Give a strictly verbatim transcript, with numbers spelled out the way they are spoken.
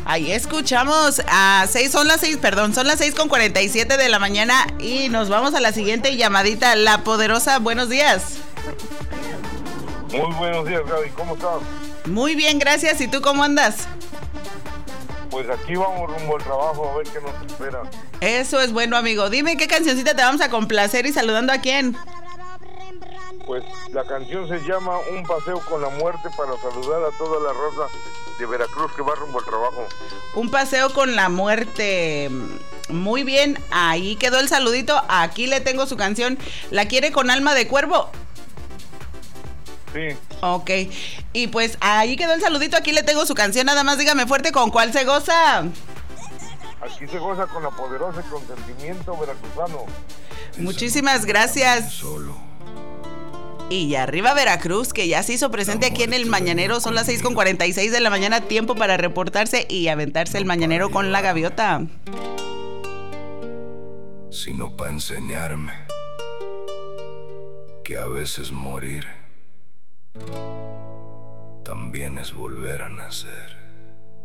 Ahí escuchamos a seis, son las seis, perdón, son las seis con cuarenta y siete de la mañana y nos vamos a la siguiente llamadita. La Poderosa, buenos días. Muy buenos días, Gaby, ¿cómo estás? Muy bien, gracias. ¿Y tú cómo andas? Pues aquí vamos rumbo al trabajo a ver qué nos espera. Eso es bueno, amigo. Dime qué cancioncita te vamos a complacer y saludando a quién. Pues la canción se llama Un paseo con la muerte para saludar a toda la raza de Veracruz que va rumbo al trabajo. Un paseo con la muerte. Muy bien, ahí quedó el saludito. Aquí le tengo su canción. ¿La quiere con alma de cuervo? Sí. Ok, y pues ahí quedó el saludito. Aquí le tengo su canción. Nada más dígame fuerte con cuál se goza. Aquí se goza con la Poderosa y con sentimiento veracruzano. Muchísimas gracias. Y arriba Veracruz, que ya se hizo presente aquí en el Mañanero. Son las seis con cuarenta y seis de la mañana. Tiempo para reportarse y aventarse el Mañanero con la gaviota. Sino para enseñarme que a veces morir también es volver a nacer.